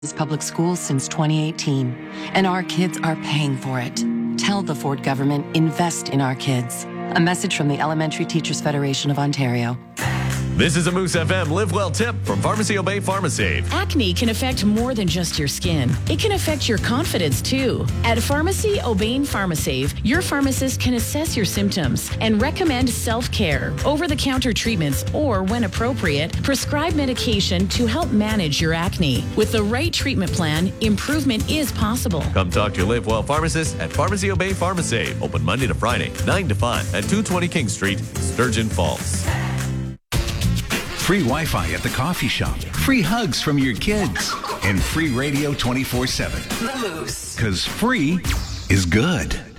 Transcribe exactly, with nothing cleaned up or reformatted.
Public schools since twenty eighteen, and our kids are paying for it. Tell the Ford government, invest in our kids. A message from the Elementary Teachers Federation of Ontario. This is a Moose F M Live Well tip from Pharmacy Obey PharmaSave. Acne can affect more than just your skin. It can affect your confidence too. At Pharmacy Obey PharmaSave, your pharmacist can assess your symptoms and recommend self-care, over-the-counter treatments, or when appropriate, prescribe medication to help manage your acne. With the right treatment plan, improvement is possible. Come talk to your Live Well pharmacist at Pharmacy Obey PharmaSave. Open Monday to Friday, nine to five at two twenty King Street, Sturgeon Falls. Free Wi-Fi at the coffee shop, free hugs from your kids, and free radio twenty-four seven. The Moose. Because free is good.